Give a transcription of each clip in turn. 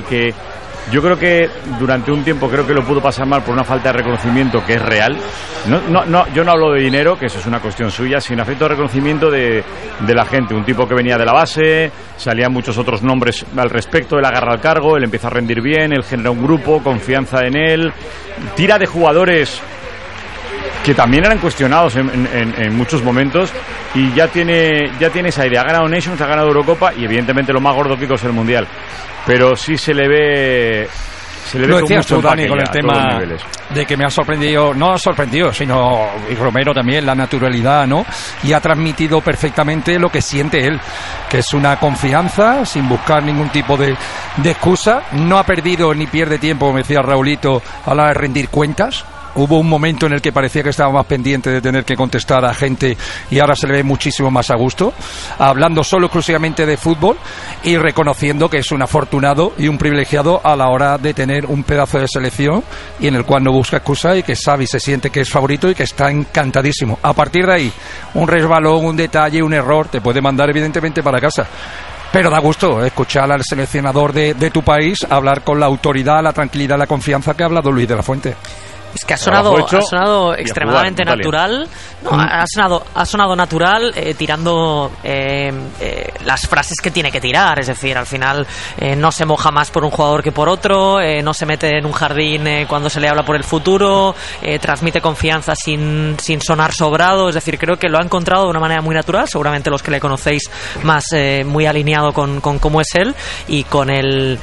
fútbol que yo creo que durante un tiempo creo que lo pudo pasar mal por una falta de reconocimiento que es real. Yo no hablo de dinero, que eso es una cuestión suya, sino afecto de reconocimiento de la gente. Un tipo que venía de la base, salían muchos otros nombres al respecto, él agarra el cargo, él empieza a rendir bien, él genera un grupo, confianza en él, tira de jugadores que también eran cuestionados en muchos momentos, y ya tiene esa idea. Ha ganado Nations, ha ganado Eurocopa y evidentemente lo más gordo que es el Mundial, pero sí se le ve lo decías tú, Dani, con el tema de que me ha sorprendido, no ha sorprendido, sino, y Romero también, la naturalidad, ¿no? Y ha transmitido perfectamente lo que siente él, que es una confianza sin buscar ningún tipo de excusa. No ha perdido ni pierde tiempo, como decía Raulito, a la hora de rendir cuentas. Hubo un momento en el que parecía que estaba más pendiente de tener que contestar a gente, y ahora se le ve muchísimo más a gusto, hablando solo exclusivamente de fútbol y reconociendo que es un afortunado y un privilegiado a la hora de tener un pedazo de selección y en el cual no busca excusa, y que sabe y se siente que es favorito y que está encantadísimo. A partir de ahí, un resbalón, un detalle, un error te puede mandar evidentemente para casa. Pero da gusto escuchar al seleccionador de tu país hablar con la autoridad, la tranquilidad, la confianza que ha hablado Luis de la Fuente. Es que ha sonado extremadamente natural. No, ha sonado natural, tirando las frases que tiene que tirar. Es decir, al final no se moja más por un jugador que por otro, no se mete en un jardín cuando se le habla por el futuro, transmite confianza sin sonar sobrado. Es decir, creo que lo ha encontrado de una manera muy natural. Seguramente los que le conocéis más, muy alineado con cómo es él, y con el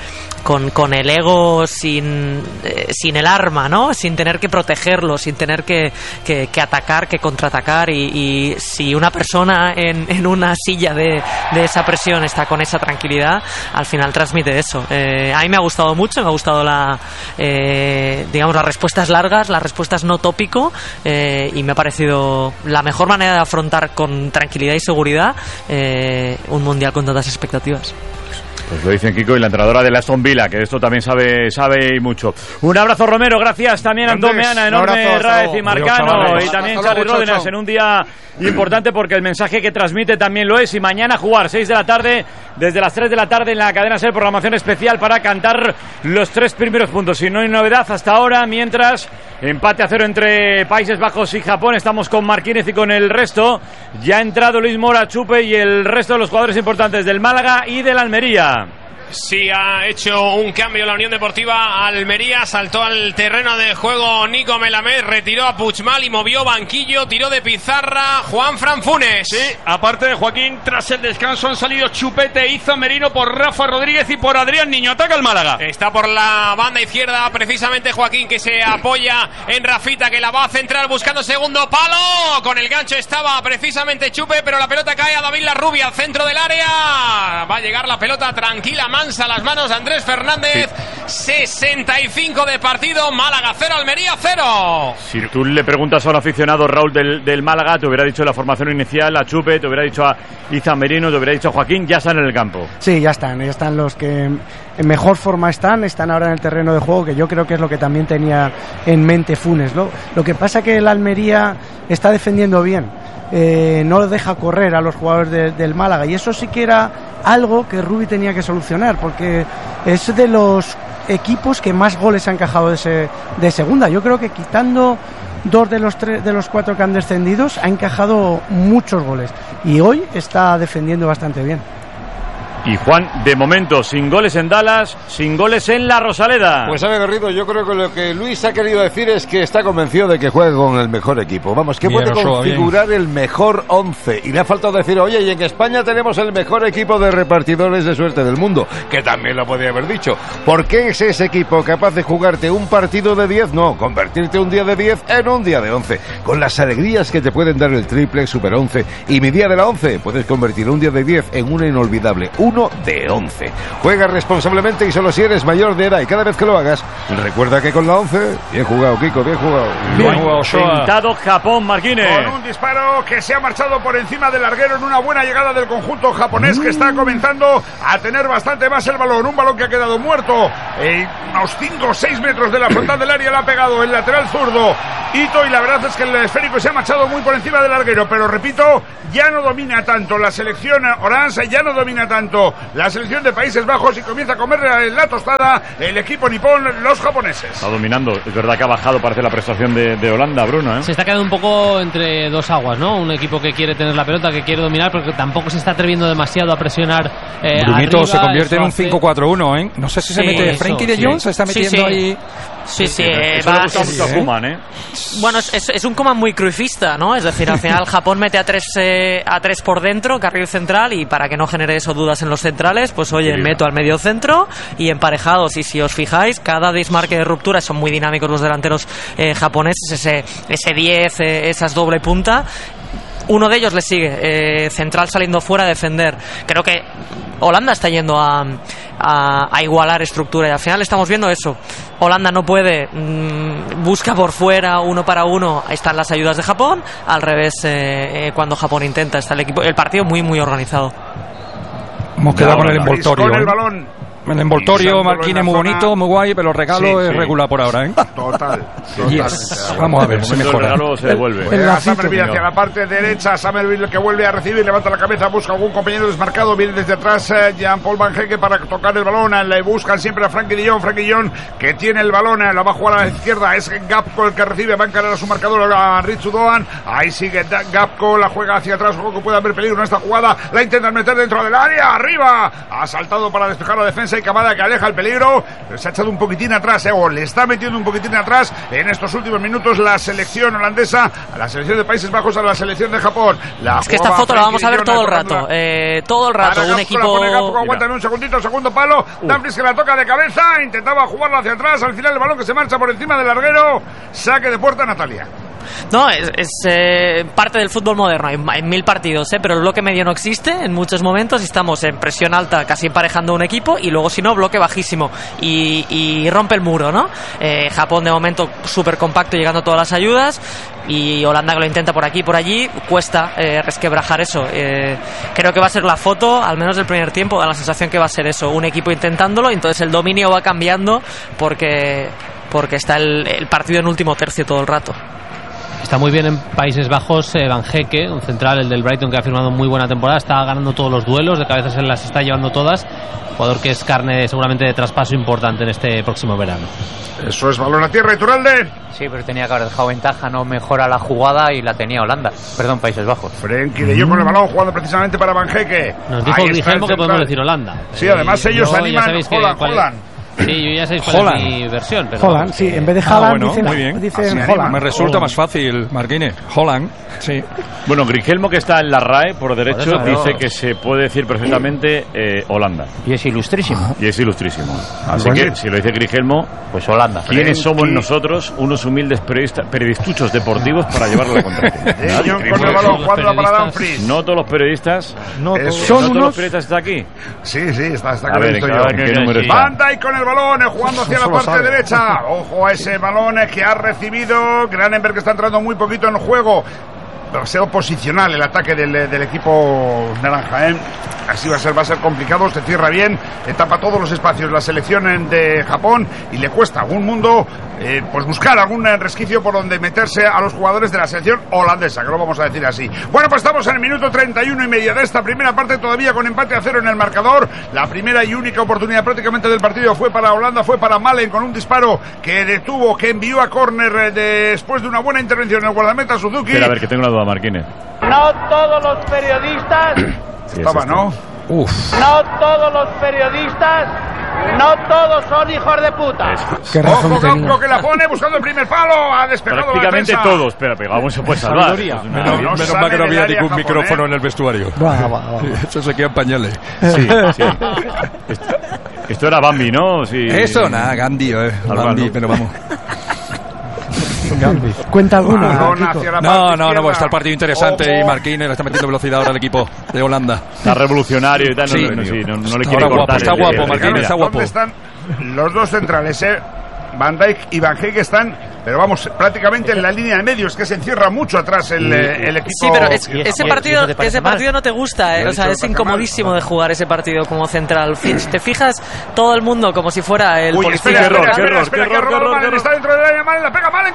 ego sin el arma, ¿no? Sin tener que protegerlo, sin tener que atacar, que contraatacar, y si una persona en una silla de esa presión está con esa tranquilidad, al final transmite eso. A mí me ha gustado mucho, me ha gustado las respuestas largas, las respuestas no tópico, y me ha parecido la mejor manera de afrontar con tranquilidad y seguridad un mundial con tantas expectativas. Pues lo dicen Kiko y la entrenadora de la Aston Villa, que esto también sabe y mucho. Un abrazo, Romero, gracias también a Antón Meana, enorme, Raez y Marcano, y también Charly Ródenas, en un día importante porque el mensaje que transmite también lo es. Y mañana jugar 6 de la tarde, desde las 3 de la tarde en la cadena SER, programación especial para cantar los 3 primeros puntos. Y no hay novedad hasta ahora, mientras empate a 0 entre Países Bajos y Japón. Estamos con Marquínez y con el resto. Ya ha entrado Luis Mora, Chupe y el resto de los jugadores importantes del Málaga y del Almería. Sí, ha hecho un cambio la Unión Deportiva Almería, saltó al terreno de juego Nico Melamed, retiró a Puigmal y movió banquillo, tiró de pizarra Juanfran Funes. Sí, aparte de Joaquín, tras el descanso han salido Chupete, Iza Merino por Rafa Rodríguez y por Adrián Niño. Ataca el Málaga. Está por la banda izquierda precisamente Joaquín, que se apoya en Rafita, que la va a centrar buscando segundo palo. Con el gancho estaba precisamente Chupe, pero la pelota cae a David Larrubia al centro del área. Va a llegar la pelota tranquila, mansa a las manos de Andrés Fernández. 65 de partido, Málaga 0, Almería 0. Si tú le preguntas a un aficionado, Raúl, del Málaga, te hubiera dicho la formación inicial, a Chupe, te hubiera dicho a Iza Merino, te hubiera dicho a Joaquín, ya están en el campo. Sí, ya están los que en mejor forma están ahora en el terreno de juego, que yo creo que es lo que también tenía en mente Funes, ¿no? Lo que pasa que el Almería está defendiendo bien. No deja correr a los jugadores del Málaga, y eso sí que era algo que Rubi tenía que solucionar, porque es de los equipos que más goles ha encajado de segunda. Yo creo que quitando 2 de los 4 que han descendido, ha encajado muchos goles, y hoy está defendiendo bastante bien. Y Juan, de momento, sin goles en Dallas, sin goles en la Rosaleda. Pues sabe, Garrido, yo creo que lo que Luis ha querido decir es que está convencido de que juega con el mejor equipo. Vamos, que puede configurar el mejor 11. Y le ha faltado decir, oye, y en España tenemos el mejor equipo de repartidores de suerte del mundo, que también lo podría haber dicho. ¿Por qué es ese equipo capaz de jugarte un partido de 10? No, convertirte un día de 10 en un día de 11. Con las alegrías que te pueden dar el triple, Super 11 y mi día de la 11, puedes convertir un día de 10 en una inolvidable 1 de 11. Juega responsablemente y solo si eres mayor de edad, y cada vez que lo hagas, recuerda que con la 11, bien jugado, Kiko, bien jugado. Bien jugado, sentado Japón, Marquínez. Con un disparo que se ha marchado por encima del larguero en una buena llegada del conjunto japonés, que está comenzando a tener bastante más el balón. Un balón que ha quedado muerto unos 5 o 6 metros de la frontal del área, le ha pegado el lateral zurdo Ito, y la verdad es que el esférico se ha machado muy por encima del larguero, pero repito, ya no domina tanto la selección orange, ya no domina tanto la selección de Países Bajos, y comienza a comer la tostada el equipo nipón, los japoneses. Está dominando, es verdad que ha bajado, parece, la prestación de Holanda, Bruno, ¿eh? Se está quedando un poco entre dos aguas, ¿no? Un equipo que quiere tener la pelota, que quiere dominar, pero que tampoco se está atreviendo demasiado a presionar. Brunito se convierte en un 5-4-1, ¿eh? No sé si se mete Frenkie de Jong, se está metiendo ahí. Sí, va mucho a Koeman, ¿eh? Bueno, es un Koeman muy cruifista, ¿no? Es decir, al final Japón mete a tres por dentro, carril central, y para que no genere eso dudas en los centrales, pues oye, meto al medio centro y emparejados. Y si os fijáis, cada desmarque de ruptura, son muy dinámicos los delanteros japoneses, ese 10, esas doble punta. Uno de ellos le sigue, central saliendo fuera a defender. Creo que Holanda está yendo a igualar estructura, y al final estamos viendo eso. Holanda no puede, busca por fuera, uno para uno, ahí están las ayudas de Japón. Al revés, cuando Japón intenta, está el partido muy organizado. Hemos quedado con el envoltorio. Con el balón. El envoltorio, Marquinhos, muy bonito, muy guay, pero el regalo es regular por ahora, ¿eh? Total. Yes. Vamos a ver, se mejora. El regalo se devuelve. Somerville hacia la parte derecha, Somerville que vuelve a recibir, levanta la cabeza, busca algún compañero desmarcado, viene desde atrás Jean-Paul Van Hecke para tocar el balón, le buscan siempre a Frenkie de Jong, que tiene el balón, la va a jugar a la izquierda, es Gapco el que recibe, va a encarar a su marcador a Ritsu Doan, ahí sigue Gapco, la juega hacia atrás, ojo que puede haber peligro en esta jugada, la intentan meter dentro del área, arriba, ha saltado para despejar la defensa, y Kamada que aleja el peligro, se ha echado un poquitín atrás, o le está metiendo un poquitín atrás en estos últimos minutos la selección holandesa, a la selección de Países Bajos, a la selección de Japón. Es que esta foto la vamos a ver todo el rato, un equipo... Aguántame un segundito, segundo palo, Dumfries que la toca de cabeza, intentaba jugarla hacia atrás, al final el balón que se marcha por encima del larguero, saque de puerta Natalia. No, es parte del fútbol moderno. Hay 1000 partidos, pero el bloque medio no existe en muchos momentos. Estamos en presión alta, casi emparejando un equipo, y luego, si no, bloque bajísimo y rompe el muro, ¿no? Japón, de momento, súper compacto, llegando a todas las ayudas, y Holanda que lo intenta por aquí y por allí. Cuesta resquebrajar eso. Creo que va a ser la foto, al menos del primer tiempo, da la sensación que va a ser eso, un equipo intentándolo, y entonces el dominio va cambiando porque está el partido en último tercio todo el rato. Está muy bien en Países Bajos Van Hecke, un central, el del Brighton, que ha firmado muy buena temporada, está ganando todos los duelos, de cabeza se las está llevando todas, jugador que es carne seguramente de traspaso importante en este próximo verano. Eso es balón a tierra, Iturralde. Sí, pero tenía que haber dejado ventaja, no mejora la jugada, y la tenía Holanda, Países Bajos. Frenkie de Jong con el balón, jugando precisamente para Van Hecke. Nos dijo Grigelmo que podemos decir Holanda. Sí, además ellos animan Holland. Sí, yo ya sabéis cuál es mi versión. Pero Holland, sí, en vez de Haaland dicen Holland. Me resulta más fácil, Marquinhos. Holland, sí. Bueno, Grigelmo, que está en la RAE por derecho, dice que se puede decir perfectamente Holanda. Y es ilustrísimo. Así que, si lo dice Grigelmo, pues Holanda. ¿Quiénes somos nosotros, unos humildes periodistuchos deportivos, para llevarlo a la contraria? Con el balón, jugando para Dumfries. No todos los periodistas. No todos los periodistas están aquí. Sí, está a ver, ¿en qué número está? Van Dijk con el balón, jugando hacia la parte derecha. Ojo a ese balón que ha recibido Granenberg, que está entrando muy poquito en el juego. Demasiado posicional el ataque del equipo naranja, Así va a ser complicado, se cierra bien, tapa todos los espacios la selección de Japón, y le cuesta a algún mundo pues buscar algún resquicio por donde meterse a los jugadores de la selección holandesa, que lo vamos a decir así. Bueno, pues estamos en el minuto 31 y medio de esta primera parte, todavía con empate a 0 en el marcador. La primera y única oportunidad prácticamente del partido fue para Holanda, fue para Malen, con un disparo que detuvo, que envió a córner después de una buena intervención en el guardameta Suzuki. Pero a ver, que tengo una duda, Marquinhos. No todos los periodistas... Estaba, ¿no? No todos los periodistas, no todos son hijos de puta. Ojo, Campo, que la pone buscando el primer palo, ha despejado prácticamente la defensa. Todos, pero ¿cómo se puede salvar? Menos mal que no había ningún micrófono en el vestuario. Eso se queda en pañales. Sí. Esto era Bambi, ¿no? Sí. Eso, nada, Gandhi, Bambi, pero vamos. Cuenta alguna. No, pues está el partido interesante. Y Marquinhos le está metiendo velocidad ahora al equipo de Holanda. Está revolucionario y tal. Sí. No le quiere cortar. Está guapo, Marquinhos, está guapo. ¿Dónde están los dos centrales? Van Dijk y Van Hecke están pero vamos, prácticamente en la línea de medio, es que se encierra mucho atrás el equipo. Sí, pero ese partido no te gusta, o sea, es incomodísimo de jugar ese partido como central. Te fijas, todo el mundo como si fuera el policía. Espera, que Malen está dentro del área, Malen la pega, Malen,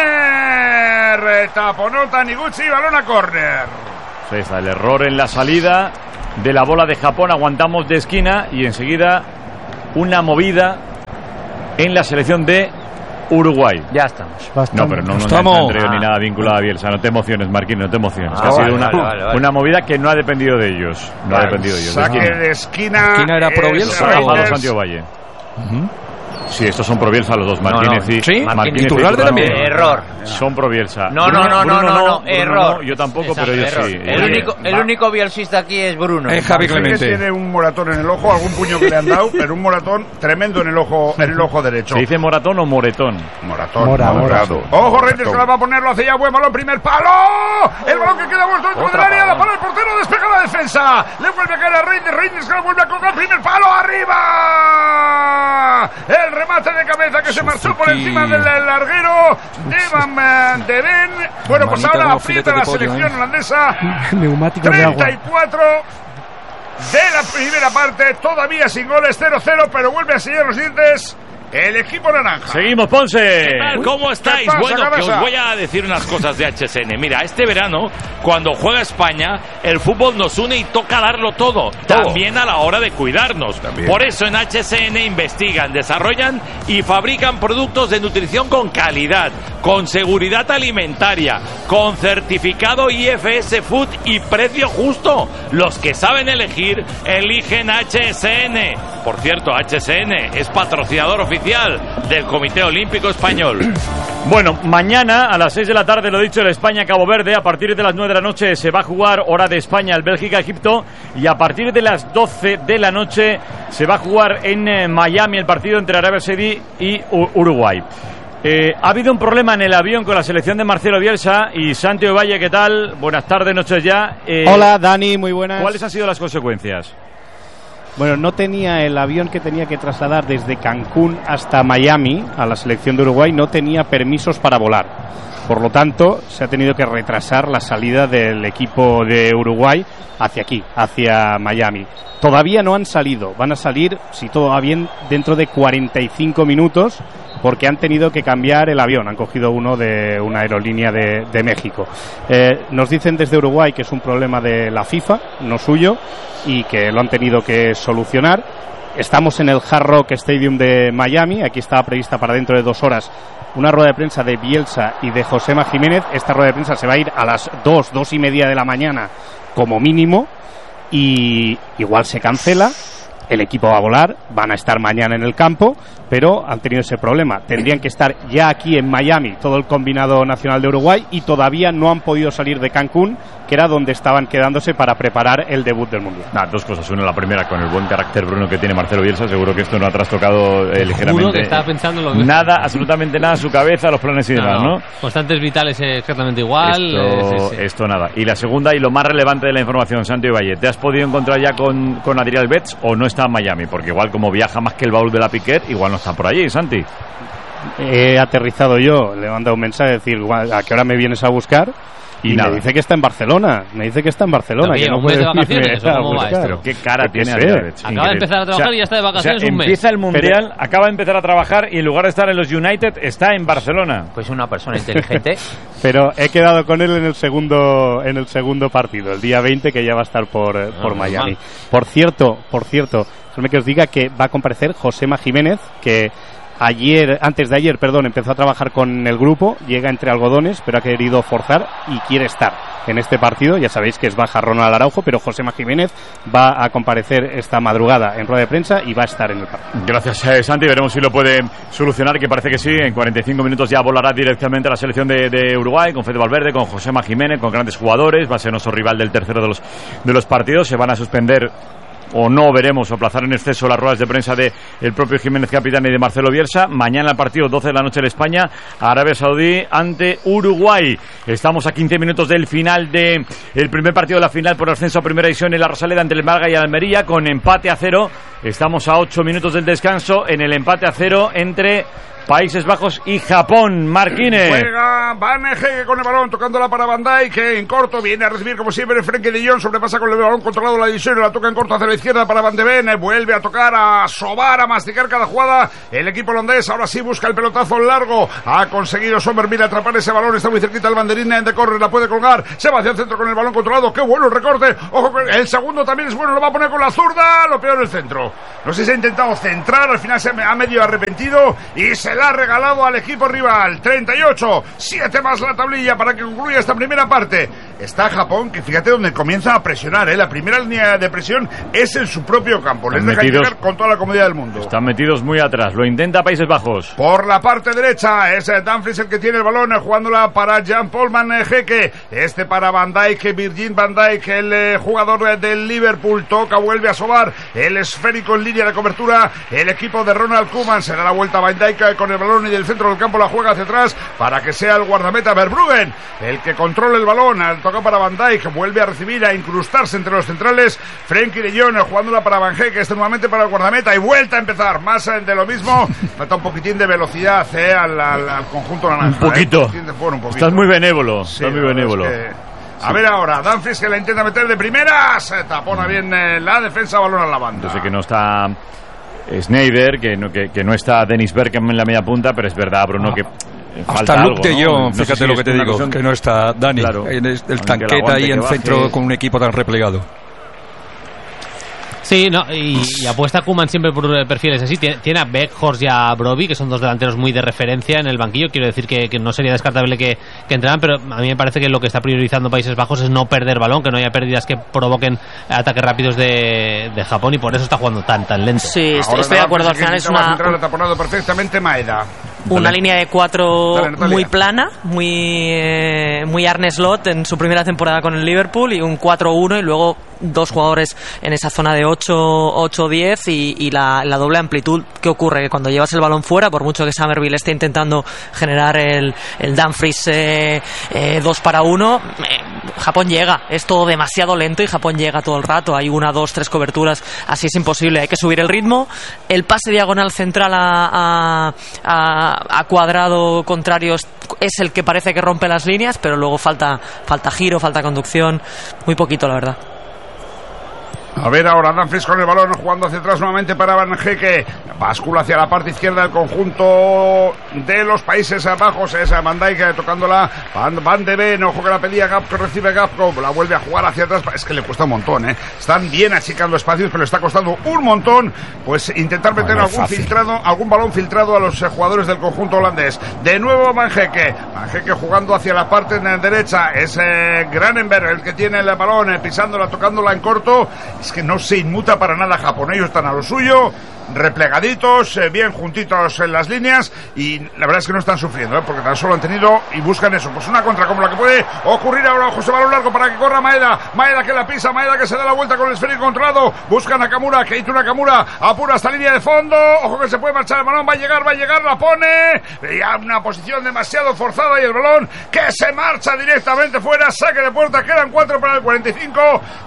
córner. Taponó Taniguchi, balón a córner. Ahí está el error en la salida de la bola de Japón, aguantamos de esquina y enseguida una movida en la selección de Uruguay. Ya estamos. No, pero no estamos ni nada vinculado a Bielsa. No te emociones, Marquín, no te emociones. Ha sido una movida que no ha dependido de ellos. No ha dependido de ellos. Saque de esquina. ¿Esquina era pro Bielsa? Santiago Valle. Sí, estos son pro Bielsa los dos, Martínez y ¿sí? Martínez y Turralde también. Error. Son pro Bielsa. No, error. Yo tampoco, pero yo sí. El único bielsista aquí es Bruno. Es Javi Clemente. Tiene un moratón en el ojo, algún puño que le han dado, pero un moratón tremendo en el ojo derecho. ¿Se dice moratón o moretón? Morado. Ojo, Reinders que la va a ponerlo hacia allá, buen balón, primer palo. El balón que queda vuelto dentro del área, la para el portero, despega la defensa. Le vuelve a caer a Reinders que la vuelve a colgar, primer palo, arriba. El remate de cabeza que se marchó por encima del larguero de Van de Ven. Bueno, pues ahora aprieta la selección holandesa. 34 de la primera parte, todavía sin goles, 0-0, pero vuelve a sellar los dientes el equipo naranja. Seguimos, Ponce. ¿Qué tal? ¿Cómo estáis? Bueno, que os voy a decir unas cosas de HSN. Mira, este verano, cuando juega España, el fútbol nos une y toca darlo todo. También a la hora de cuidarnos. Por eso en HSN investigan, desarrollan y fabrican productos de nutrición con calidad, con seguridad alimentaria, con certificado IFS Food y precio justo. Los que saben elegir, eligen HSN. Por cierto, HSN es patrocinador oficial del Comité Olímpico Español. Bueno, mañana a las 6 de la tarde, lo dicho, el España-Cabo Verde. A partir de las 9 de la noche se va a jugar hora de España el Bélgica-Egipto. Y a partir de las 12 de la noche se va a jugar en Miami el partido entre Arabia Saudí y Uruguay. Ha habido un problema en el avión con la selección de Marcelo Bielsa y Santiago Valle, ¿qué tal? Buenas tardes, noches ya. Hola, Dani, muy buenas. ¿Cuáles han sido las consecuencias? Bueno, no tenía el avión que tenía que trasladar desde Cancún hasta Miami a la selección de Uruguay, no tenía permisos para volar. Por lo tanto, se ha tenido que retrasar la salida del equipo de Uruguay hacia aquí, hacia Miami. Todavía no han salido, van a salir, si todo va bien, dentro de 45 minutos, porque han tenido que cambiar el avión, han cogido uno de una aerolínea de México. Nos dicen desde Uruguay que es un problema de la FIFA, no suyo, y que lo han tenido que solucionar. Estamos en el Hard Rock Stadium de Miami, aquí estaba prevista para dentro de 2 horas una rueda de prensa de Bielsa y de Josema Jiménez. Esta rueda de prensa se va a ir a las 2:30 de la mañana como mínimo, y igual se cancela. El equipo va a volar, van a estar mañana en el campo, pero han tenido ese problema. Tendrían que estar ya aquí en Miami, todo el combinado nacional de Uruguay, y todavía no han podido salir de Cancún, que era donde estaban quedándose para preparar el debut del Mundial. Dos cosas. Una, la primera, con el buen carácter, Bruno, que tiene Marcelo Bielsa, seguro que esto no ha trastocado ligeramente. Que estaba pensando lo mismo. Nada, absolutamente nada, su cabeza, los planes y demás, ¿no? Constantes vitales exactamente igual. Esto nada. Y la segunda, y lo más relevante de la información, Santiago Valle, ¿te has podido encontrar ya con Adrián Betts o no está en Miami? Porque igual, como viaja más que el baúl de la Piquet, igual no está por allí, Santi. He aterrizado yo, le he mandado un mensaje, decir, ¿a qué hora me vienes a buscar? Y me dice que está en Barcelona. Que no puede de vacaciones, pero qué cara tiene Adrián. Acaba de empezar a trabajar y ya está de vacaciones un mes. Empieza el Mundial, acaba de empezar a trabajar y en lugar de estar en los United está en Barcelona. Pues una persona inteligente. Pero he quedado con él en el segundo partido, el día 20, que ya va a estar por Miami. Por cierto, déjame que os diga que va a comparecer Josema Jiménez, que antes de ayer, empezó a trabajar con el grupo, llega entre algodones, pero ha querido forzar y quiere estar en este partido. Ya sabéis que es baja Ronald Araujo, pero Josema Jiménez va a comparecer esta madrugada en rueda de prensa y va a estar en el partido. Gracias, Santi. Veremos si lo puede solucionar, que parece que sí. En 45 minutos ya volará directamente a la selección de Uruguay, con Fede Valverde, con Josema Jiménez, con grandes jugadores. Va a ser nuestro rival del tercero de los partidos. Se van a suspender o no, veremos, o aplazar en exceso las ruedas de prensa de el propio Jiménez capitán y de Marcelo Bielsa. Mañana el partido 12 de la noche en España, Arabia Saudí ante Uruguay. Estamos a 15 minutos del final de el primer partido de la final por ascenso a primera división en la Rosaleda entre el Málaga y el Almería, con empate a 0. Estamos a 8 minutos del descanso en el empate a 0 entre Países Bajos y Japón. Marquines. Juega Van Hecke con el balón, tocándola para Van Dijk, que en corto viene a recibir como siempre Frenkie de Jong, sobrepasa con el balón controlado la división, la toca en corto hacia la izquierda para Van de Ven, vuelve a tocar, a sobar, a masticar cada jugada. El equipo holandés ahora sí busca el pelotazo largo, ha conseguido Somerville atrapar ese balón, está muy cerquita el banderín de correr, la puede colgar, se va hacia el centro con el balón controlado, qué bueno el recorte, ojo, el segundo también es bueno, lo va a poner con la zurda, lo peor el centro. No sé si ha intentado centrar, al final se ha medio arrepentido y se la ha regalado al equipo rival. 38, 7 más la tablilla para que concluya esta primera parte. Está Japón, que fíjate donde comienza a presionar, la primera línea de presión es en su propio campo, les deja llegar con toda la comodidad del mundo. Están metidos muy atrás, lo intenta Países Bajos. Por la parte derecha es Dumfries el que tiene el balón, jugándola para Jean-Paul Van Hecke, para Van Dijk, Virgil van Dijk, el jugador del Liverpool, toca, vuelve a sobar, el esférico en línea de cobertura, el equipo de Ronald Koeman, se da la vuelta a Van Dijk con el balón y del centro del campo la juega hacia atrás para que sea el guardameta Verbruggen el que controle el balón, toca para Van Dijk, vuelve a recibir, a incrustarse entre los centrales, Frenkie de Jong jugándola para Van Hecke, nuevamente para el guardameta y vuelta a empezar, más de lo mismo, falta un poquitín de velocidad al conjunto naranja. Un poquito. Un poquito. Estás muy benévolo, sí, estás muy benévolo. A ver ahora, Dumfries que la intenta meter de primera, se tapona bien la defensa, balón a la banda. Yo sé que no está Sneijder, que no está Dennis Bergkamp en la media punta, pero es verdad, Bruno, que falta hasta Luke de Jong, fíjate no sé lo si que te digo, que no está Dani, claro, el tanqueta ahí en centro con un equipo tan replegado. Sí, no, y apuesta Koeman siempre por perfiles así. Tiene a Weghorst y a Brobbey, que son dos delanteros muy de referencia en el banquillo. Quiero decir que no sería descartable que entraran, pero a mí me parece que lo que está priorizando Países Bajos es no perder balón, que no haya pérdidas que provoquen ataques rápidos de Japón, y por eso está jugando tan lento. Sí, estoy de acuerdo. Al final es una... taponado perfectamente Maeda. Una línea de 4 muy plana, muy Arne Slot en su primera temporada con el Liverpool, y un 4-1 y luego dos jugadores en esa zona de 8-10 y la doble amplitud. ¿Qué ocurre? Que cuando llevas el balón fuera, por mucho que Somerville esté intentando generar el Dumfries 2 para 1, Japón llega, es todo demasiado lento y Japón llega todo el rato, hay 1, 2, 3 coberturas, así es imposible, hay que subir el ritmo. El pase diagonal central a cuadrado contrario es el que parece que rompe las líneas, pero luego falta giro, falta conducción, muy poquito la verdad. A ver ahora Dumfries con el balón, jugando hacia atrás nuevamente para Van Hecke, bascula hacia la parte izquierda del conjunto de los Países Bajos, es Van Dijk tocándola, Van de Ven, ojo que la pedía Gapco, recibe Gapco, la vuelve a jugar hacia atrás, es que le cuesta un montón, están bien achicando espacios, pero le está costando un montón, pues intentar meter algún balón filtrado a los jugadores del conjunto holandés. De nuevo Van Hecke jugando hacia la parte derecha, es Granenberg el que tiene el balón, pisándola, tocándola en corto. Es que no se inmuta para nada Japón, ellos están a lo suyo, replegaditos, bien juntitos en las líneas, y la verdad es que no están sufriendo, porque tan solo han tenido y buscan eso, pues una contra como la que puede ocurrir ahora. José balón largo para que corra Maeda que la pisa, Maeda que se da la vuelta con el esférico controlado, busca Nakamura, Keito Nakamura, apura hasta línea de fondo, ojo que se puede marchar el balón, va a llegar, la pone, ya una posición demasiado forzada y el balón que se marcha directamente fuera, saque de puerta, quedan 4 para el 45,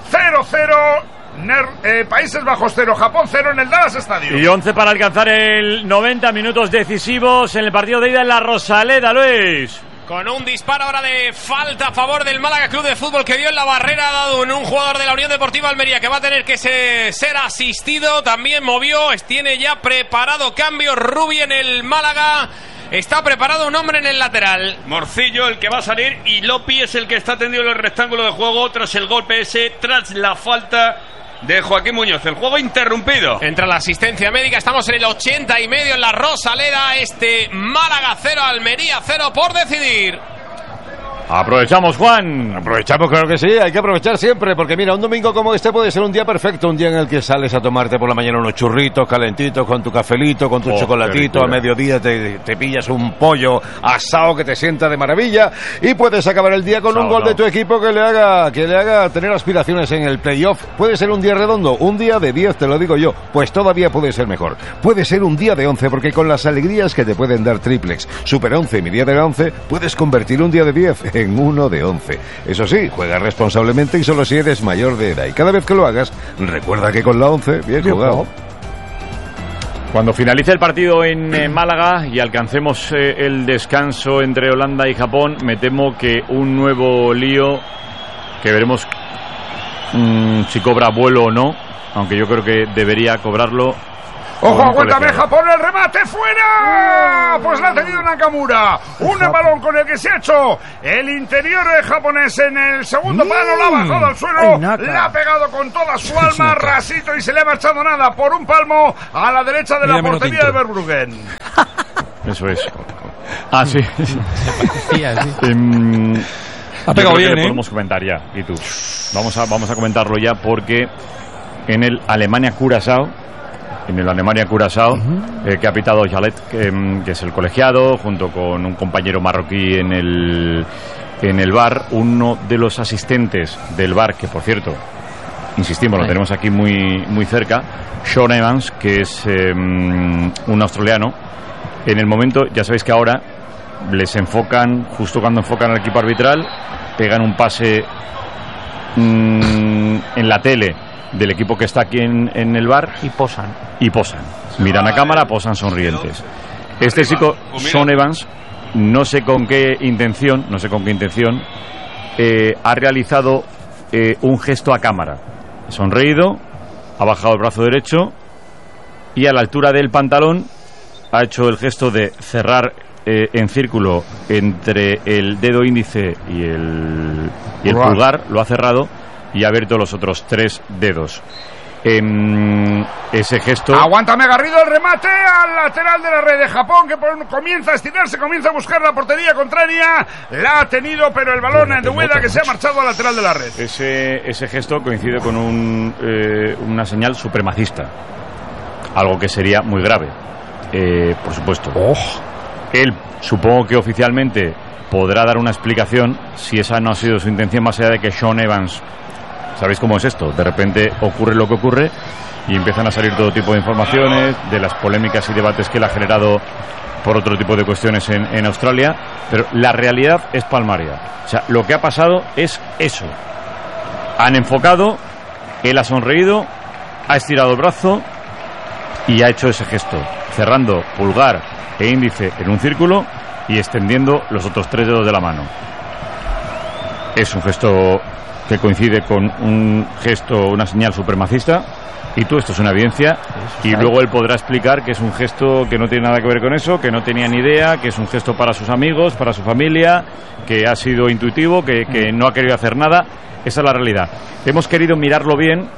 0-0. Países Bajos 0, Japón 0 en el Dallas Stadium. Y 11 para alcanzar el 90 minutos decisivos en el partido de ida en la Rosaleda, Luis. Con un disparo ahora de falta a favor del Málaga Club de Fútbol, que dio en la barrera, ha dado en un jugador de la Unión Deportiva Almería, que va a tener que ser asistido. También movió, tiene ya preparado cambio Rubi en el Málaga. Está preparado un hombre en el lateral. Morcillo el que va a salir, y Lopi es el que está tendido en el rectángulo de juego tras el golpe ese, tras la falta de Joaquín Muñoz. El juego interrumpido. Entra la asistencia médica. Estamos en el 80 y medio en la Rosaleda. Málaga 0, Almería 0 por decidir. Aprovechamos, Juan. Aprovechamos, claro que sí, hay que aprovechar siempre, porque mira, un domingo como este puede ser un día perfecto, un día en el que sales a tomarte por la mañana unos churritos calentitos, con tu cafelito, con tu chocolatito, a mediodía te pillas un pollo asado que te sienta de maravilla, y puedes acabar el día con un gol de tu equipo que le haga tener aspiraciones en el playoff. Puede ser un día redondo, un día de 10, te lo digo yo, pues todavía puede ser mejor. Puede ser un día de 11, porque con las alegrías que te pueden dar Triplex, Super 11 y mi día de 11, puedes convertir un día de 10 en uno de 11. Eso sí, juega responsablemente y solo si eres mayor de edad. Y cada vez que lo hagas, recuerda que con la 11, bien jugado. Cuando finalice el partido en Málaga y alcancemos el descanso entre Holanda y Japón, me temo que un nuevo lío que veremos si cobra vuelo o no, aunque yo creo que debería cobrarlo. ¡Ojo, aguántame, Japón, el remate fuera! Pues la ha tenido Nakamura. Un balón con el que se ha hecho el interior japonés en el segundo palo, la ha bajado al suelo, la ha pegado con toda su alma, rasito, y se le ha marchado nada por un palmo a la derecha de la portería de Verbruggen. Eso es. Ah, sí. Ha pegado bien, podemos comentar ya, y tú. Vamos a comentarlo ya, porque en el Alemania-Curazao, que ha pitado Jalet, que es el colegiado, junto con un compañero marroquí en el bar, uno de los asistentes del bar, que por cierto, insistimos, lo tenemos aquí muy cerca, Sean Evans, que es un australiano. En el momento, ya sabéis que ahora les enfocan, justo cuando enfocan al equipo arbitral, pegan un pase en la tele del equipo que está aquí en el bar y posan. Miran a cámara, posan sonrientes. Este chico, Sean Evans, no sé con qué intención ha realizado un gesto a cámara. Ha sonreído, ha bajado el brazo derecho y a la altura del pantalón ha hecho el gesto de cerrar en círculo entre el dedo índice y el pulgar, lo ha cerrado y ha abierto los otros 3 dedos. Ese gesto. Aguántame, Garrido, el remate al lateral de la red de Japón, que comienza a estirarse, comienza a buscar la portería contraria. La ha tenido, pero el balón de Ueda, que se ha marchado al lateral de la red. Ese gesto coincide con una señal supremacista, algo que sería muy grave, por supuesto. Él, supongo que oficialmente podrá dar una explicación si esa no ha sido su intención, más allá de que Sean Evans. ¿Sabéis cómo es esto? De repente ocurre lo que ocurre y empiezan a salir todo tipo de informaciones de las polémicas y debates que él ha generado por otro tipo de cuestiones en Australia, pero la realidad es palmaria. O sea, lo que ha pasado es eso. Han enfocado, él ha sonreído, ha estirado el brazo y ha hecho ese gesto, cerrando pulgar e índice en un círculo y extendiendo los otros 3 dedos de la mano. Es un gesto que coincide con una señal supremacista, y esto es una evidencia, y luego él podrá explicar que es un gesto que no tiene nada que ver con eso, que no tenía ni idea, que es un gesto para sus amigos, para su familia, que ha sido intuitivo, que no ha querido hacer nada. Esa es la realidad. Hemos querido mirarlo bien,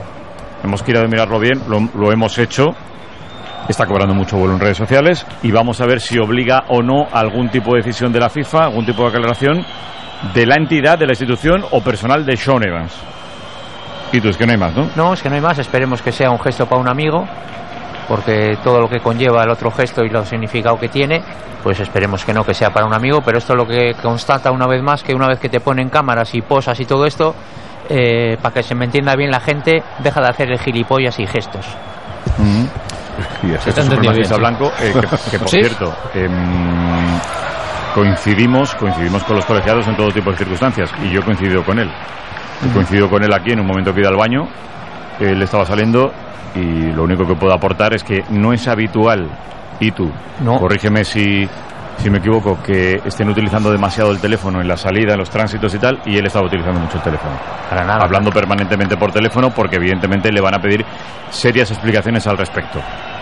lo hemos hecho. Está cobrando mucho vuelo en redes sociales y vamos a ver si obliga o no a algún tipo de decisión de la FIFA, algún tipo de aclaración de la entidad, de la institución o personal de Sean Evans. Y tú, es que no hay más, ¿no? No, es que no hay más. Esperemos que sea un gesto para un amigo, porque todo lo que conlleva el otro gesto y lo significado que tiene, pues esperemos que no, que sea para un amigo. Pero esto es lo que constata una vez más, que una vez que te ponen cámaras y posas y todo esto, para que se me entienda bien la gente, deja de hacer el gilipollas y gestos. Y es esto es blanco, que por cierto, coincidimos con los colegiados en todo tipo de circunstancias, y yo he coincidido con él. He coincidido con él aquí en un momento que he ido al baño. Él estaba saliendo y lo único que puedo aportar es que no es habitual, y tú, corrígeme si me equivoco, que estén utilizando demasiado el teléfono en la salida, en los tránsitos y tal, y él estaba utilizando mucho el teléfono. Para nada. Hablando permanentemente por teléfono, porque evidentemente le van a pedir serias explicaciones al respecto.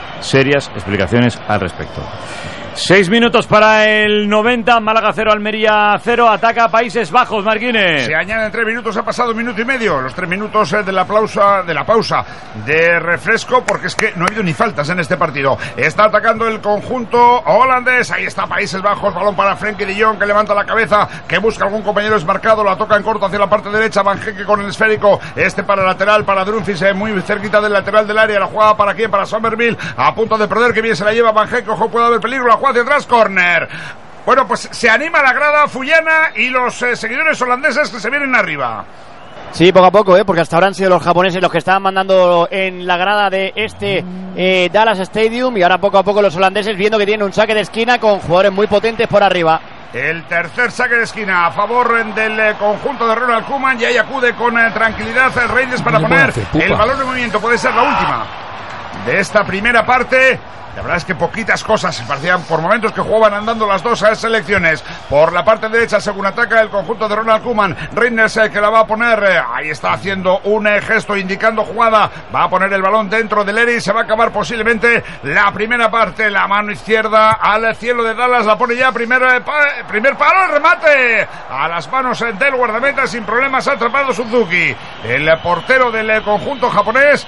6 minutos para el 90, Málaga 0, Almería 0, ataca Países Bajos, Marquines. Se añaden 3 minutos, ha pasado 1 minuto y medio, los 3 minutos de la pausa de refresco, porque es que no ha habido ni faltas en este partido. Está atacando el conjunto holandés, ahí está Países Bajos, balón para Frenkie de Jong, que levanta la cabeza, que busca algún compañero desmarcado, la toca en corto hacia la parte derecha, Van Hecke con el esférico, para el lateral, para Dumfries, muy cerquita del lateral del área, la jugada para quién, para Somerville, a punto de perder, que bien se la lleva Van Hecke, ojo, puede haber peligro, la jugada hacia atrás, córner. Bueno, pues se anima la grada fullana y los seguidores holandeses que se vienen arriba. Sí, poco a poco, porque hasta ahora han sido los japoneses los que estaban mandando en la grada de Dallas Stadium, y ahora poco a poco los holandeses, viendo que tienen un saque de esquina con jugadores muy potentes por arriba. El tercer saque de esquina a favor del conjunto de Ronald Koeman, y ahí acude con tranquilidad el Reinders para poner el balón en movimiento. Puede ser la última de esta primera parte. La verdad es que poquitas cosas, parecían por momentos que jugaban andando las dos selecciones. Por la parte derecha, según ataca el conjunto de Ronald Koeman, Reinders que la va a poner, ahí está haciendo un gesto indicando jugada, va a poner el balón dentro del área y se va a acabar posiblemente la primera parte. La mano izquierda al cielo de Dallas, la pone ya, primer palo, el remate a las manos del guardameta, sin problemas ha atrapado Suzuki, el portero del conjunto japonés.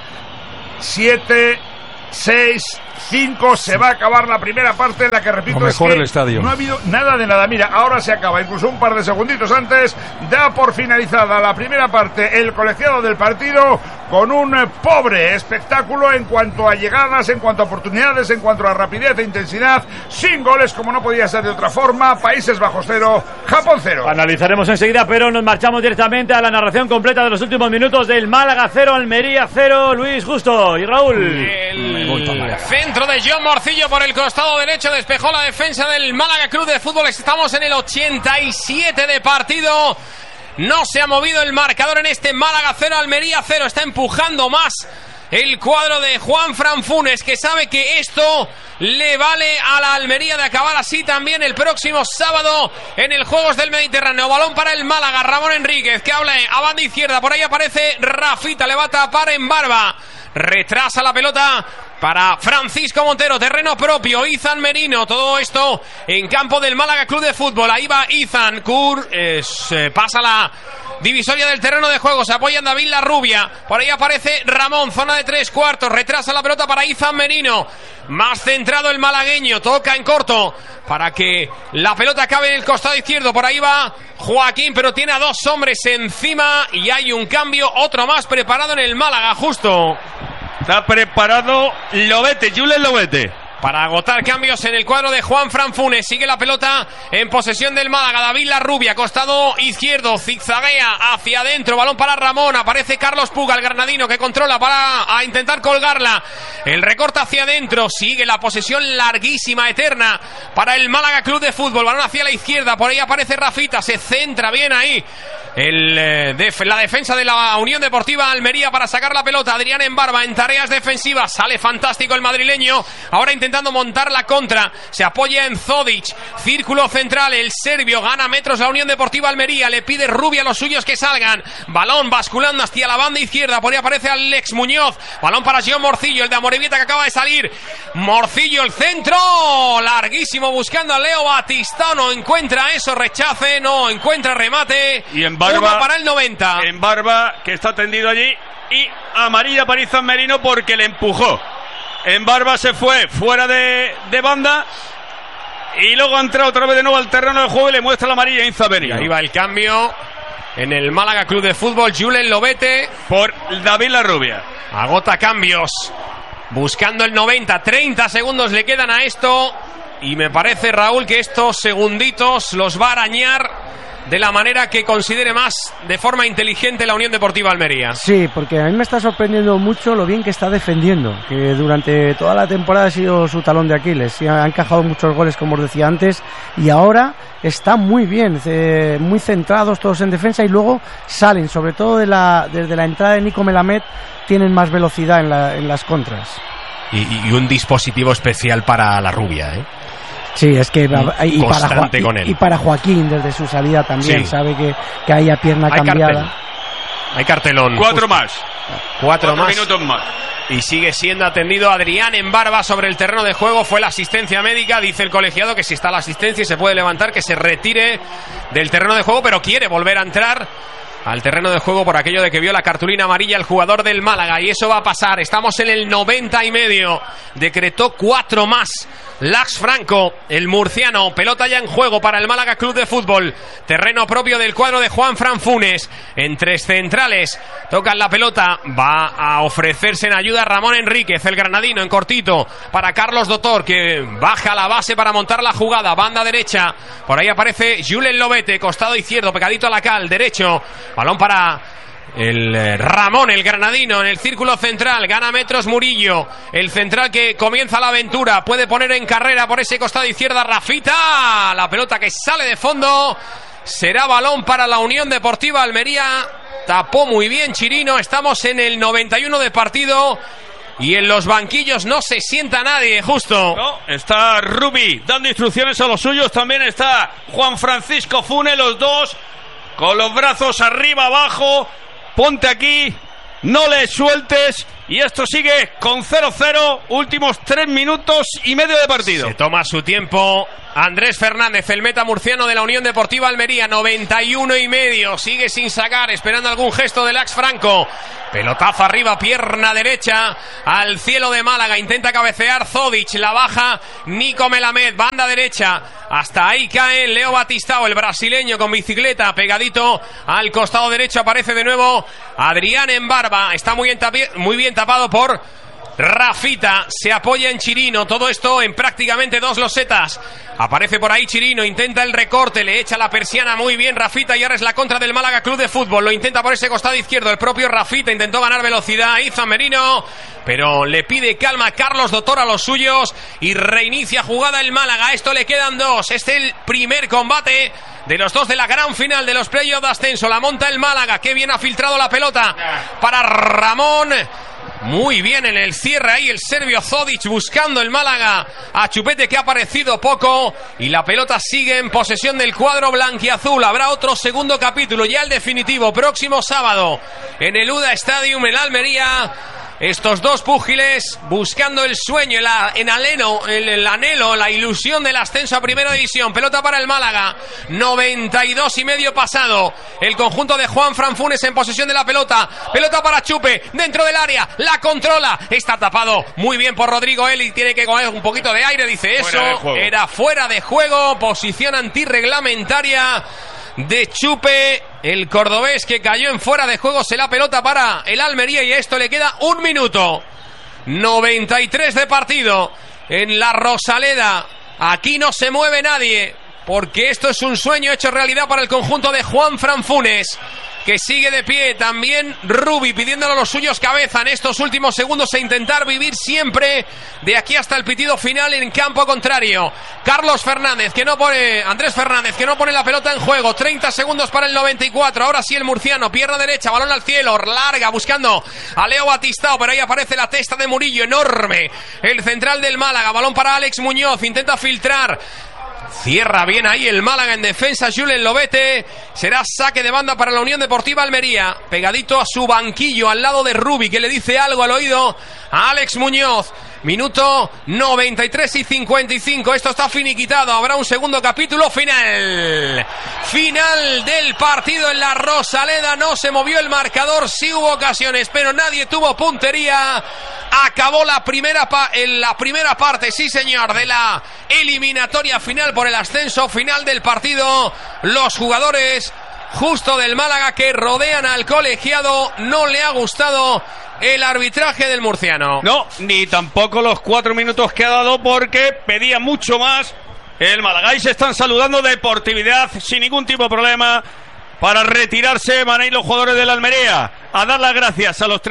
7, 6, 5, se va a acabar la primera parte, en la que repito es que el estadio. No ha habido nada de nada. Mira, ahora se acaba, incluso un par de segunditos antes da por finalizada la primera parte el colegiado del partido, con un pobre espectáculo en cuanto a llegadas, en cuanto a oportunidades, en cuanto a rapidez e intensidad, sin goles como no podía ser de otra forma. Países Bajos 0, Japón 0. Analizaremos enseguida, pero nos marchamos directamente a la narración completa de los últimos minutos del Málaga 0, Almería 0. Luis Justo y Raúl. El centro de John Morcillo por el costado derecho despejó la defensa del Málaga Club de Fútbol. Estamos en el 87 de partido. No se ha movido el marcador en este Málaga 0, Almería 0. Está empujando más el cuadro de Juanfran Funes, que sabe que esto le vale a la Almería de acabar así también el próximo sábado en el Juegos del Mediterráneo. Balón para el Málaga, Ramón Enríquez, que habla a banda izquierda. Por ahí aparece Rafita, le va a tapar en barba. Retrasa la pelota para Francisco Montero, terreno propio, Izan Merino, todo esto en campo del Málaga Club de Fútbol. Ahí va Izan, pasa la divisoria del terreno de juego, se apoya en David Larrubia, por ahí aparece Ramón, zona de 3/4, retrasa la pelota para Izan Merino, más centrado el malagueño, toca en corto para que la pelota acabe en el costado izquierdo. Por ahí va Joaquín, pero tiene a dos hombres encima y hay un cambio, otro más preparado en el Málaga. Justo está preparado Lobete, Julen Lobete, para agotar cambios en el cuadro de Juanfran Funes. Sigue la pelota en posesión del Málaga. David Larrubia, costado izquierdo, zigzaguea hacia adentro, balón para Ramón. Aparece Carlos Puga, el granadino, que controla para intentar colgarla. El recorte hacia adentro. Sigue la posesión larguísima, eterna, para el Málaga Club de Fútbol. Balón hacia la izquierda, por ahí aparece Rafita. Se centra bien ahí la defensa de la Unión Deportiva Almería para sacar la pelota. Adrián en barba en tareas defensivas. Sale fantástico el madrileño. Ahora intentando montar la contra, se apoya en Zodic, círculo central, el serbio, gana metros la Unión Deportiva Almería, le pide Rubia a los suyos que salgan, balón basculando hacia la banda izquierda, por ahí aparece Alex Muñoz, balón para John Morcillo, el de Amorebieta que acaba de salir, Morcillo, el centro, larguísimo, buscando a Leo Batista, no encuentra eso, rechace, no encuentra remate, y en barba, para el 90. En barba, que está tendido allí, y amarilla para Izan Merino porque le empujó. En barba se fue fuera de banda y luego ha entrado otra vez de nuevo al terreno de juego y le muestra la amarilla a Izan Merino. Ahí va el cambio en el Málaga Club de Fútbol. Julen Lobete por David Larrubia. Agota cambios, buscando el 90. 30 segundos le quedan a esto y me parece, Raúl, que estos segunditos los va a arañar de la manera que considere más de forma inteligente la Unión Deportiva Almería. Sí, porque a mí me está sorprendiendo mucho lo bien que está defendiendo, que durante toda la temporada ha sido su talón de Aquiles, y ha encajado muchos goles, como os decía antes, y ahora está muy bien, muy centrados todos en defensa, y luego salen, sobre todo desde la entrada de Nico Melamed, tienen más velocidad en las contras. Y un dispositivo especial para la Rubia, ¿eh? Sí, es que y para Joaquín desde su salida también, sí. Sabe que hay a pierna cambiada. Hay cartelón. 4 más. 4 más. Minutos más. Y sigue siendo atendido Adrián en barba sobre el terreno de juego. Fue la asistencia médica. Dice el colegiado que si está la asistencia y se puede levantar, que se retire del terreno de juego, pero quiere volver a entrar al terreno de juego por aquello de que vio la cartulina amarilla el jugador del Málaga, y eso va a pasar. Estamos en el 90 y medio. Decretó 4 más Lax Franco, el murciano. Pelota ya en juego para el Málaga Club de Fútbol. Terreno propio del cuadro de Juanfran Funes. En 3 centrales tocan la pelota. Va a ofrecerse en ayuda Ramón Enríquez, el granadino, en cortito para Carlos Dotor, que baja la base para montar la jugada. Banda derecha, por ahí aparece Julen Lobete, costado izquierdo, pegadito a la cal, derecho. Balón para el Ramón, el granadino, en el círculo central. Gana metros Murillo, el central que comienza la aventura. Puede poner en carrera por ese costado izquierda Rafita. La pelota que sale de fondo. Será balón para la Unión Deportiva Almería. Tapó muy bien Chirino. Estamos en el 91 de partido y en los banquillos no se sienta nadie, justo. No, está Rubi dando instrucciones a los suyos, también está Juan Francisco Funes, los dos con los brazos arriba, abajo, ponte aquí, no le sueltes, y esto sigue con 0-0, últimos 3 minutos y medio de partido. Se toma su tiempo Andrés Fernández, el meta murciano de la Unión Deportiva Almería, 91 y medio, sigue sin sacar, esperando algún gesto de Lax Franco. Pelotazo arriba, pierna derecha al cielo de Málaga, intenta cabecear Zodic, la baja Nico Melamed, banda derecha, hasta ahí cae Leo Batistao, el brasileño con bicicleta, pegadito al costado derecho, aparece de nuevo Adrián Embarba, está muy bien tapado por Rafita, se apoya en Chirino, todo esto en prácticamente 2 losetas. Aparece por ahí Chirino, intenta el recorte, le echa la persiana muy bien Rafita, y ahora es la contra del Málaga Club de Fútbol. Lo intenta por ese costado izquierdo, el propio Rafita intentó ganar velocidad, Izan Merino, pero le pide calma Carlos Doctor a los suyos y reinicia jugada el Málaga. A esto le quedan 2, este es el primer combate de los 2 de la gran final de los playoffs de ascenso. La monta el Málaga, qué bien ha filtrado la pelota para Ramón. Muy bien en el cierre ahí el serbio Zodic, buscando el Málaga a Chupete, que ha aparecido poco, y la pelota sigue en posesión del cuadro blanquiazul. Habrá otro segundo capítulo, ya el definitivo, próximo sábado en el UDA Stadium en Almería. Estos 2 púgiles buscando el sueño, el anhelo, la ilusión del ascenso a Primera División. Pelota para el Málaga, 92 y medio pasado. El conjunto de Juan Fran Funes en posesión de la pelota. Pelota para Chupe, dentro del área, la controla. Está tapado muy bien por Rodrigo Eli, tiene que coger un poquito de aire, dice eso. Era fuera de juego, posición antirreglamentaria de Chupe, el cordobés, que cayó en fuera de juego. Se la pelota para el Almería, y a esto le queda 1 minuto 93 de partido en la Rosaleda. Aquí no se mueve nadie, porque esto es un sueño hecho realidad para el conjunto de Juan Fran Funes, que sigue de pie. También Rubi pidiéndole a los suyos cabeza en estos últimos segundos, e intentar vivir siempre de aquí hasta el pitido final en campo contrario. Andrés Fernández, que no pone la pelota en juego. 30 segundos para el 94. Ahora sí el murciano, pierna derecha, balón al cielo, larga, buscando a Leo Batistao, pero ahí aparece la testa de Murillo, enorme. El central del Málaga, balón para Alex Muñoz, intenta filtrar. Cierra bien ahí el Málaga en defensa, Julen Lobete. Será saque de banda para la Unión Deportiva Almería, pegadito a su banquillo, al lado de Rubi, que le dice algo al oído a Alex Muñoz. Minuto 93 y 55. Esto está finiquitado. Habrá un segundo capítulo final. Final del partido en la Rosaleda. No se movió el marcador. Sí hubo ocasiones, pero nadie tuvo puntería. Acabó la primera parte, sí señor, de la eliminatoria final por el ascenso. Final del partido. Los jugadores justo del Málaga, que rodean al colegiado, no le ha gustado el arbitraje del murciano. No, ni tampoco los 4 minutos que ha dado, porque pedía mucho más el Málaga. Y se están saludando, deportividad sin ningún tipo de problema. Para retirarse van a ir los jugadores de la Almería a dar las gracias a los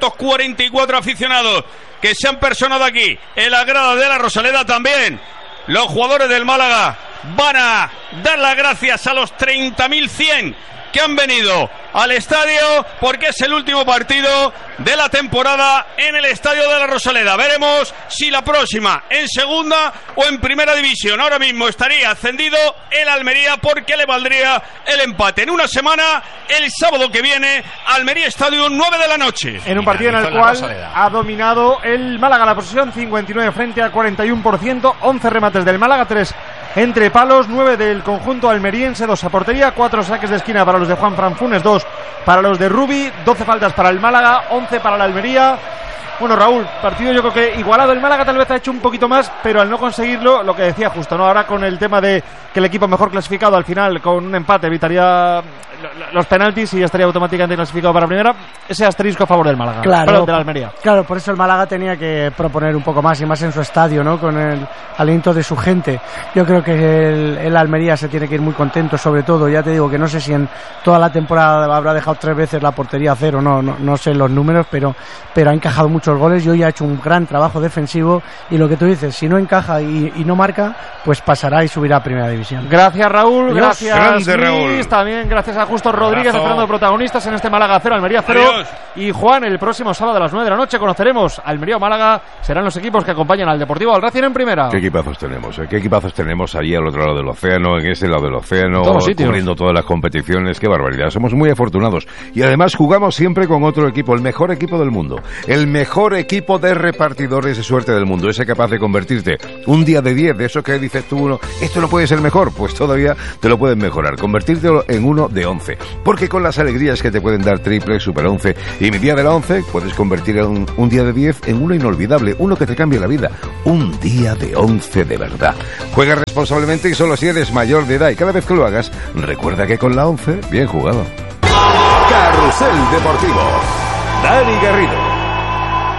344 aficionados que se han personado aquí en la grada de la Rosaleda. También los jugadores del Málaga van a dar las gracias a los 30.100 que han venido al estadio, porque es el último partido de la temporada en el estadio de la Rosaleda. Veremos si la próxima en segunda o en primera división. Ahora mismo estaría ascendido el Almería, porque le valdría el empate. En una semana, el sábado que viene, Almería Estadio, 9 de la noche. En un partido en el cual ha dominado el Málaga la posesión, 59 frente al 41%, 11 remates del Málaga, 3 entre palos, 9 del conjunto almeriense, 2 a portería, 4 saques de esquina para los de Juan Fran Funes, 2 para los de Rubi, 12 faltas para el Málaga, 11 para la Almería. Bueno, Raúl, partido yo creo que igualado. El Málaga tal vez ha hecho un poquito más, pero al no conseguirlo, lo que decía justo, ¿no? Ahora con el tema de que el equipo mejor clasificado al final con un empate evitaría los penaltis y ya estaría automáticamente clasificado para primera, ese asterisco a favor del Málaga. Claro, de la Almería. Claro, por eso el Málaga tenía que proponer un poco más, y más en su estadio, ¿no? Con el aliento de su gente. Yo creo que el Almería se tiene que ir muy contento, sobre todo, ya te digo que no sé si en toda la temporada habrá dejado 3 veces la portería a cero, no sé los números, pero ha encajado muchos goles y hoy ha hecho un gran trabajo defensivo. Y lo que tú dices, si no encaja y no marca, pues pasará y subirá a Primera División. Gracias, Raúl. Adiós. Gracias, Grande, Luis. Raúl. También gracias a Justo Rodríguez, esperando protagonistas en este Málaga 0, Almería 0. Adiós. Y Juan, el próximo sábado a las 9 de la noche conoceremos Almería o Málaga. Serán los equipos que acompañan al Deportivo al Racing en Primera. ¿Qué equipazos tenemos? ¿Qué equipazos tenemos allí al otro lado del océano, en ese lado del océano, cubriendo todas las competiciones? ¡Qué barbaridad! Somos muy afortunados. Y además jugamos siempre con otro equipo, el mejor equipo del mundo. El mejor equipo de repartidores de suerte del mundo. Ese capaz de convertirte un día de 10, de eso que dices tú, esto no puede ser mejor, pues todavía te lo pueden mejorar. Convertirte en uno de 11. Porque con las alegrías que te pueden dar triple, super 11 y mi día de la 11, puedes convertir un día de 10 en uno inolvidable, uno que te cambie la vida. Un día de 11 de verdad. Juega responsablemente y solo si eres mayor de edad. Y cada vez que lo hagas, recuerda que con la 11, bien jugado. Carrusel Deportivo. Dani Garrido.